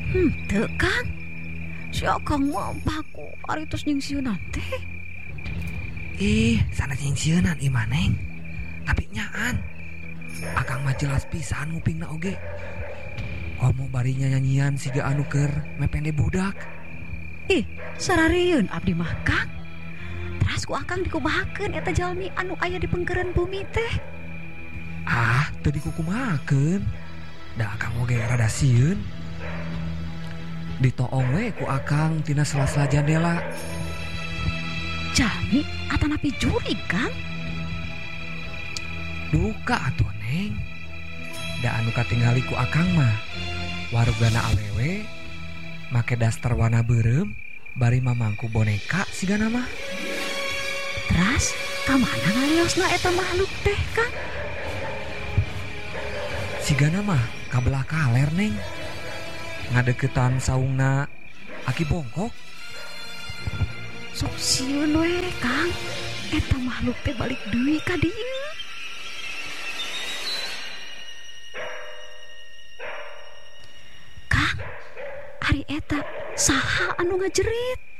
Teu Kang. Si Akang mah baku ari tos nyingsieunan teh. Sana nyingsieunan ieu maneng. Tapi nyaan. Akang mah jelas pisan ngupingna oge. Komo barinya nyanyian siga anu keur mepende budak. Sararieun abdi mah Kang. Teras ku Akang dikumahakeun eta jalmi anu aya di pengkeureun bumi teh. Teu dikukumahakeun. Da Akang oge rada sieun. Ditoong we ku Akang tina sela-sela jandela. Jalmi atanapi juri Kang. Duka atuh Neng. Da anu katingali ku Akang mah warugana awewe make daster warna beureum bari mamangku boneka sigana mah. Teras kamana ngaliosna eta makhluk teh Kang? Sigana mah kabelah kaler Neng. Ngadeukeutan saungna Aki Bongkok. Sok sieun we Kang. Eta makhluk teh balik deui ka dieu. Kang, ari eta saha anu ngajerit?